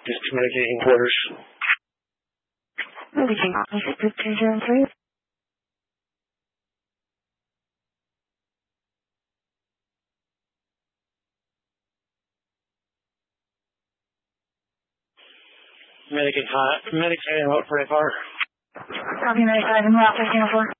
Just communicating quarters. Reaching office 203. Medic heading out pretty far. Copy, Medic 5 in office, uniform.